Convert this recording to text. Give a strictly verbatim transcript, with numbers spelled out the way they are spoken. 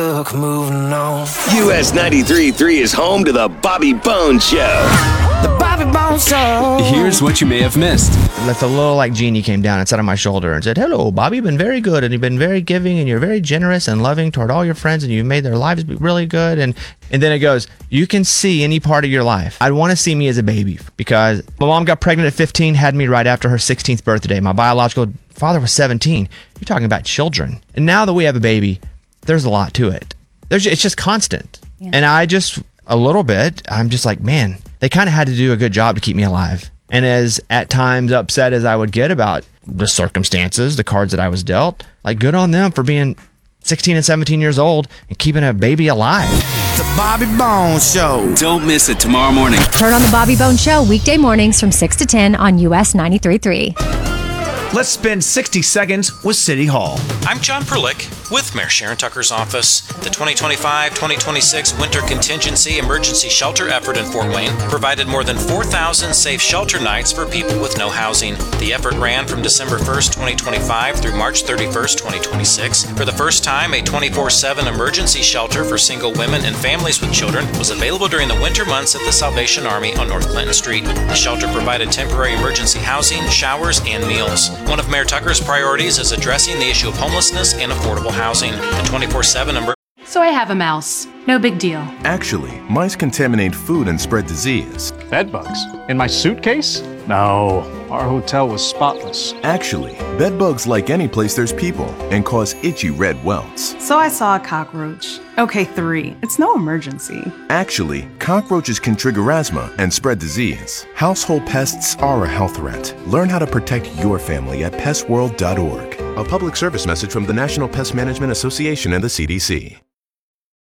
Look, moving on. U S ninety-three point three is home to the Bobby Bones Show. The Bobby Bones Show. Here's what you may have missed. Like a little like genie came down and sat on my shoulder and said, "Hello, Bobby. You've been very good, and you've been very giving, and you're very generous and loving toward all your friends, and you've made their lives be really good." And and then it goes, "You can see any part of your life. I'd want to see me as a baby because my mom got pregnant at fifteen, had me right after her sixteenth birthday. My biological father was seventeen. You're talking about children. And now that we have a baby, there's a lot to it. There's it's just constant. Yeah. And I just a little bit. I'm just like, man, they kind of had to do a good job to keep me alive." And as at times upset as I would get about the circumstances, the cards that I was dealt, like good on them for being sixteen and seventeen years old and keeping a baby alive. The Bobby Bones Show. Don't miss it tomorrow morning. Turn on the Bobby Bones Show weekday mornings from six to ten on U S ninety-three point three. Let's spend sixty seconds with City Hall. I'm John Perlick with Mayor Sharon Tucker's office. The twenty twenty-five twenty twenty-six Winter Contingency Emergency Shelter effort in Fort Wayne provided more than four thousand safe shelter nights for people with no housing. The effort ran from December first, twenty twenty-five through March thirty-first, twenty twenty-six. For the first time, a twenty-four seven emergency shelter for single women and families with children was available during the winter months at the Salvation Army on North Clinton Street. The shelter provided temporary emergency housing, showers, and meals. One of Mayor Tucker's priorities is addressing the issue of homelessness and affordable housing. The twenty-four seven emergency So I have a mouse. No big deal. Actually, mice contaminate food and spread disease. Bed bugs? In my suitcase? No, our hotel was spotless. Actually, bed bugs like any place there's people and cause itchy red welts. So I saw a cockroach. Okay, three. It's no emergency. Actually, cockroaches can trigger asthma and spread disease. Household pests are a health threat. Learn how to protect your family at pest world dot org. A public service message from the National Pest Management Association and the C D C.